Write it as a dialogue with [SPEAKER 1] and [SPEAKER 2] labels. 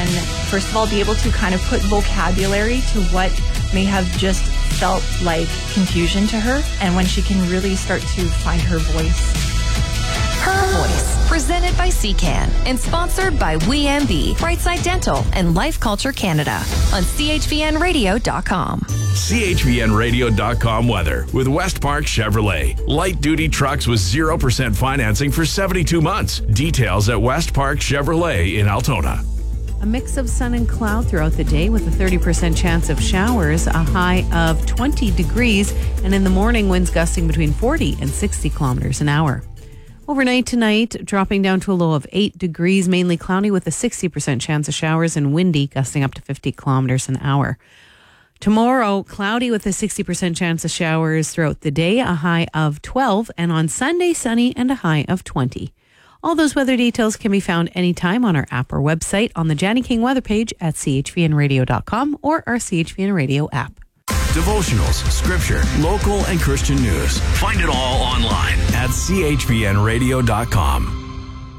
[SPEAKER 1] first of all, be able to kind of put vocabulary to what may have just felt like confusion to her, and when she can really start to find her voice.
[SPEAKER 2] Her Voice, presented by CCAN and sponsored by WeMB, Brightside Dental, and Life Culture Canada on CHVNradio.com.
[SPEAKER 3] CHVNradio.com weather with West Park Chevrolet. Light-duty trucks with 0% financing for 72 months. Details at West Park Chevrolet in Altona.
[SPEAKER 4] A mix of sun and cloud throughout the day with a 30% chance of showers, a high of 20 degrees, and in the morning, winds gusting between 40 and 60 kilometers an hour. Overnight tonight, dropping down to a low of 8 degrees, mainly cloudy with a 60% chance of showers and windy, gusting up to 50 kilometers an hour. Tomorrow, cloudy with a 60% chance of showers throughout the day, a high of 12, and on Sunday, sunny and a high of 20. All those weather details can be found anytime on our app or website on the Janny King weather page at chvnradio.com or our CHVN Radio app.
[SPEAKER 3] Devotionals, scripture, local and Christian news. Find it all online at chvnradio.com.